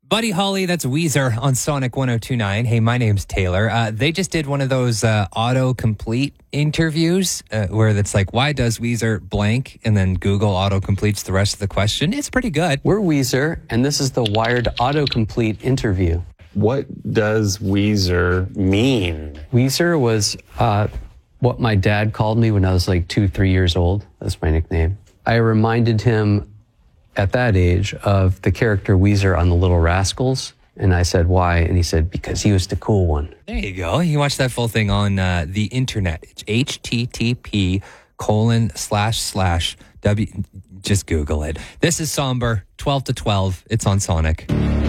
Buddy Holly, that's Weezer on Sonic 1029. Hey, my name's Taylor. They just did one of those autocomplete interviews where it's like, why does Weezer blank? And then Google autocompletes the rest of the question. It's pretty good. We're Weezer, and this is the Wired autocomplete interview. What does Weezer mean? Weezer was what my dad called me when I was like 2-3 years old. That's my nickname. I reminded him at that age of the character Weezer on The Little Rascals. And I said, why? And he said, because he was the cool one. There you go. You can watch that full thing on the internet. It's http:// just Google it. This is Somber, 12 to 12. It's on Sonic.